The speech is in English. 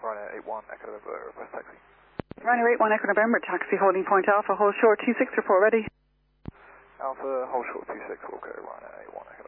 Ryanair 81 Echo November, request taxi. Ryanair 81 Echo November, taxi holding point Alpha, hold short 26 report ready. Alpha, hold short 26, okay, Ryanair 81 Echo.